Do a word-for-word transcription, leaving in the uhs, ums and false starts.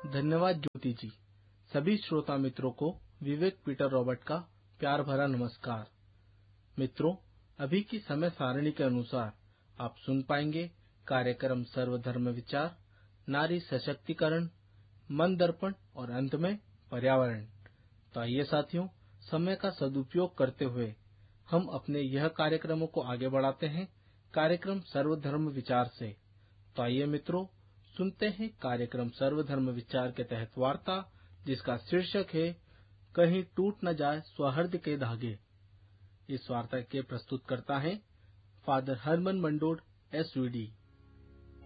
धन्यवाद ज्योति जी। सभी श्रोता मित्रों को विवेक पीटर रॉबर्ट का प्यार भरा नमस्कार। मित्रों, अभी की समय सारणी के अनुसार आप सुन पाएंगे कार्यक्रम सर्वधर्म विचार, नारी सशक्तिकरण, मन दर्पण और अंत में पर्यावरण। तो आइए साथियों, समय का सदुपयोग करते हुए हम अपने यह कार्यक्रमों को आगे बढ़ाते हैं कार्यक्रम सर्वधर्म विचार से। तो आइए मित्रों, सुनते हैं कार्यक्रम सर्वधर्म विचार के तहत वार्ता, जिसका शीर्षक है कहीं टूट न जाए स्वहर्द के धागे। इस वार्ता के प्रस्तुत करता है father Harman मंडोड, S V D.